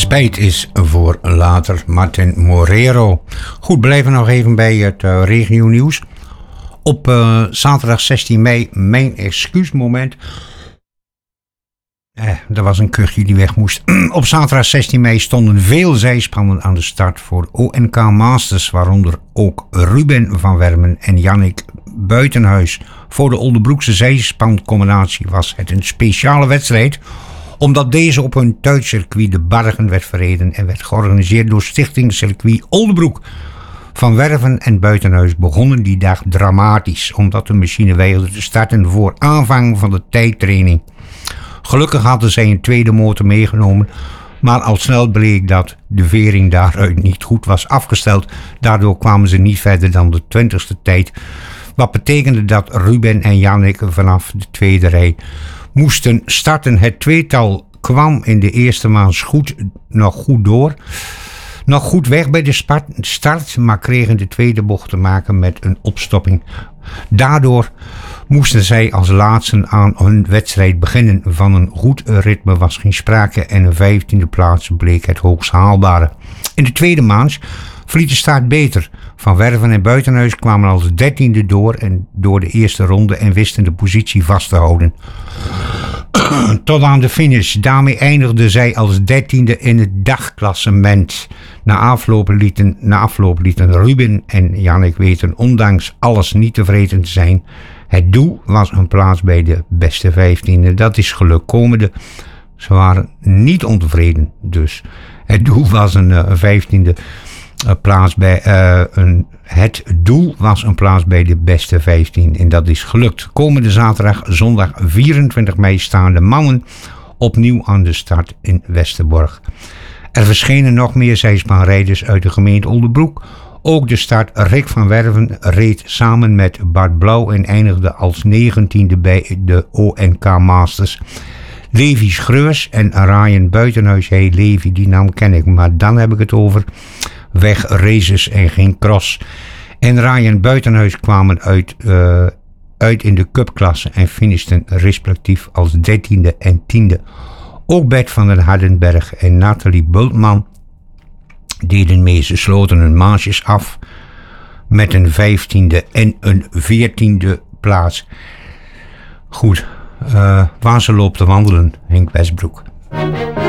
Spijt is voor later. Martin Morero. Goed, blijven nog even bij het regio nieuws. Op zaterdag 16 mei, mijn excuusmoment. Er was een kuchje die weg moest. Op zaterdag 16 mei stonden veel zijspannen aan de start voor ONK Masters, waaronder ook Ruben van Wermen en Jannik Buitenhuis. Voor de Oldebroekse zijspancombinatie was het een speciale wedstrijd, omdat deze op hun thuiscircuit de Bargen werd verreden en werd georganiseerd door Stichting Circuit Oldebroek. Van Werven en Buitenhuis begonnen die dag dramatisch, omdat de machine weigerde te starten voor aanvang van de tijdtraining. Gelukkig hadden zij een tweede motor meegenomen, maar al snel bleek dat de vering daaruit niet goed was afgesteld. Daardoor kwamen ze niet verder dan de 20ste tijd, wat betekende dat Ruben en Jannik vanaf de tweede rij moesten starten. Het tweetal kwam in de eerste maand nog goed weg bij de start, maar kregen de tweede bocht te maken met een opstopping. Daardoor moesten zij als laatsten aan hun wedstrijd beginnen. Van een goed ritme was geen sprake en een 15e plaats bleek het hoogst haalbare. In de tweede maand verliet de start beter. Van Werven en Buitenhuis kwamen als 13e door de eerste ronde en wisten de positie vast te houden. Tot aan de finish. Daarmee eindigden zij als 13e in het dagklassement. Na afloop lieten Ruben en Jannik weten ondanks alles niet tevreden te zijn. Het doel was een plaats bij de beste 15e. Dat is geluk komende. Ze waren niet ontevreden dus. Het doel was een 15e plaats bij het doel was een plaats bij de beste 15 en dat is gelukt. Komende zaterdag, zondag 24 mei staan de mannen opnieuw aan de start in Westerbork. Er verschenen nog meer zijspaanrijders uit de gemeente Oldebroek. Ook de start Rick van Werven reed samen met Bart Blauw en eindigde als 19e bij de ONK Masters. Levi Schreurs en Ryan Buitenhuis, Levi die naam ken ik, maar dan heb ik het over wegraces en geen cross. En Ryan Buitenhuis kwamen uit in de cupklasse en finishten respectief als 13e en 10e. Ook Bert van den Hardenberg en Nathalie Bultman deden mee. Ze sloten hun maasjes af met een 15e en een 14e plaats. Goed, waar ze loopt te wandelen, Henk Westbroek.